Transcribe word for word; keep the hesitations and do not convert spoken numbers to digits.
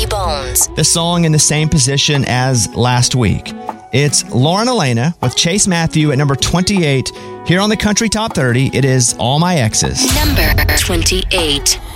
Bones. The song in the same position as last week. It's Lauren Elena with Chase Matthew at number twenty-eight. Here on the Country Top thirty, it is All My Exes. Number twenty-eight.